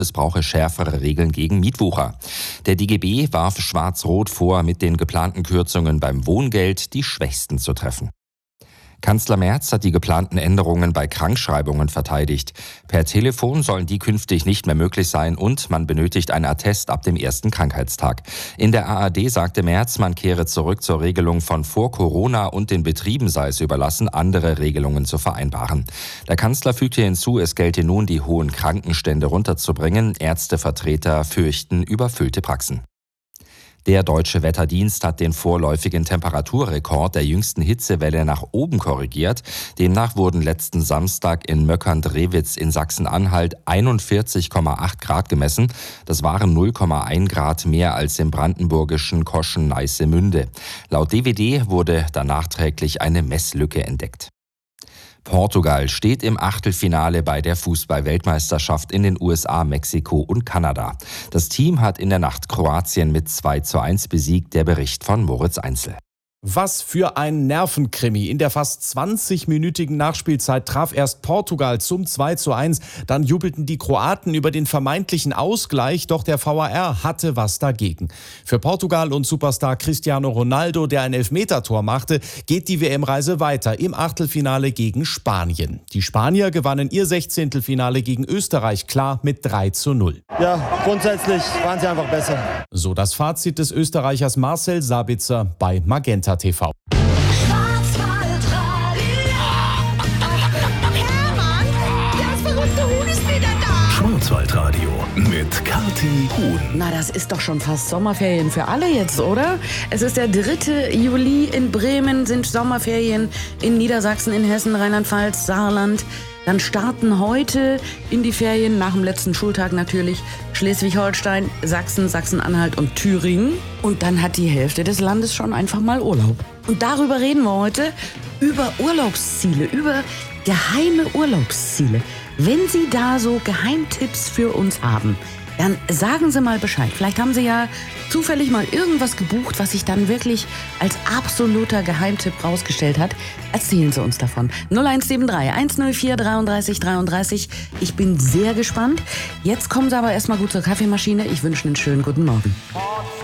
Es brauche schärfere Regeln gegen Mietwucher. Der DGB warf Schwarz-Rot vor, mit den geplanten Kürzungen beim Wohngeld die Schwächsten zu treffen. Kanzler Merz hat die geplanten Änderungen bei Krankschreibungen verteidigt. Per Telefon sollen die künftig nicht mehr möglich sein und man benötigt ein Attest ab dem ersten Krankheitstag. In der ARD sagte Merz, man kehre zurück zur Regelung von vor Corona und den Betrieben sei es überlassen, andere Regelungen zu vereinbaren. Der Kanzler fügte hinzu, es gelte nun, die hohen Krankenstände runterzubringen. Ärztevertreter fürchten überfüllte Praxen. Der Deutsche Wetterdienst hat den vorläufigen Temperaturrekord der jüngsten Hitzewelle nach oben korrigiert. Demnach wurden letzten Samstag in Möckern-Drewitz in Sachsen-Anhalt 41,8 Grad gemessen. Das waren 0,1 Grad mehr als im brandenburgischen Koschen-Neiße-Münde. Laut DWD wurde da nachträglich eine Messlücke entdeckt. Portugal steht im Achtelfinale bei der Fußball-Weltmeisterschaft in den USA, Mexiko und Kanada. Das Team hat in der Nacht Kroatien mit 2:1 besiegt, der Bericht von Moritz Einzel. Was für ein Nervenkrimi. In der fast 20-minütigen Nachspielzeit traf erst Portugal zum 2:1. Dann jubelten die Kroaten über den vermeintlichen Ausgleich, doch der VAR hatte was dagegen. Für Portugal und Superstar Cristiano Ronaldo, der ein Elfmetertor machte, geht die WM-Reise weiter im Achtelfinale gegen Spanien. Die Spanier gewannen ihr 16. Finale gegen Österreich klar mit 3:0. Ja, grundsätzlich waren sie einfach besser. So das Fazit des Österreichers Marcel Sabitzer bei Magenta TV. Schwarzwaldradio mit Kathi Huhn. Na, das ist doch schon fast Sommerferien für alle jetzt, oder? Es ist der 3. Juli. In Bremen sind Sommerferien, in Niedersachsen, in Hessen, Rheinland-Pfalz, Saarland. Dann starten heute in die Ferien, nach dem letzten Schultag natürlich, Schleswig-Holstein, Sachsen, Sachsen-Anhalt und Thüringen. Und dann hat die Hälfte des Landes schon einfach mal Urlaub. Und darüber reden wir heute, über Urlaubsziele, über geheime Urlaubsziele. Wenn Sie da so Geheimtipps für uns haben, dann sagen Sie mal Bescheid. Vielleicht haben Sie ja zufällig mal irgendwas gebucht, was sich dann wirklich als absoluter Geheimtipp rausgestellt hat. Erzählen Sie uns davon. 0173 104 33 33. Ich bin sehr gespannt. Jetzt kommen Sie aber erstmal gut zur Kaffeemaschine. Ich wünsche einen schönen guten Morgen.